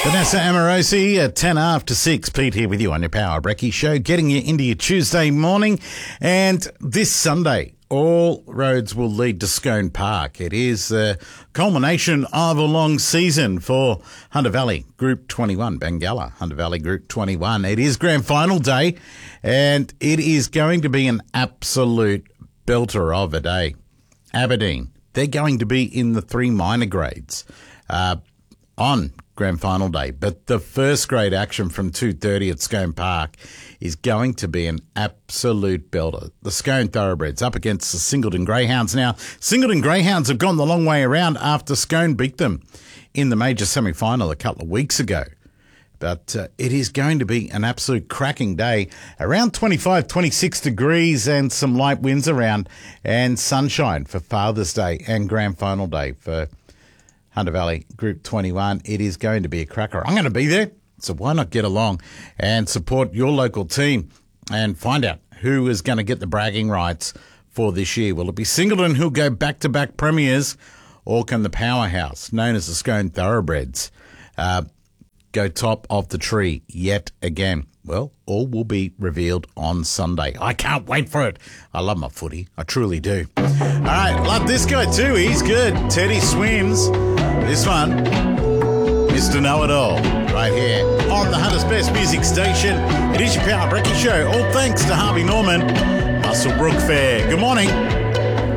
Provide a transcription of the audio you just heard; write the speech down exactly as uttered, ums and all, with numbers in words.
Vanessa Amorosi at ten after six. Pete here with you on your Power Brekkie show, getting you into your Tuesday morning. And this Sunday, all roads will lead to Scone Park. It is the culmination of a long season for Hunter Valley Group twenty-one, Bengalla Hunter Valley Group twenty-one. It is grand final day, and it is going to be an absolute belter of a day. Aberdeen, they're going to be in the three minor grades uh, on grand final day, but the first grade action from two thirty at Scone Park is going to be an absolute belter. The Scone Thoroughbreds up against the Singleton Greyhounds. Now, Singleton Greyhounds have gone the long way around after Scone beat them in the major semi-final a couple of weeks ago. But uh, it is going to be an absolute cracking day. Around twenty-five, twenty-six degrees and some light winds around, and sunshine for Father's Day and grand final day for Hunter Valley Group twenty-one. It is going to be a cracker. I'm going to be there, so why not get along and support your local team and find out who is going to get the bragging rights for this year. Will it be Singleton who'll go back-to-back premiers, or can the powerhouse, known as the Scone Thoroughbreds, uh, go top of the tree yet again? Well, all will be revealed on Sunday. I can't wait for it. I love my footy. I truly do. All right, love this guy too. He's good. Teddy Swims. This one, Mister Know-It-All, right here on the Hunter's Best Music Station. It is your Power Brekkie show. All thanks to Harvey Norman, Muswellbrook Fair. Good morning.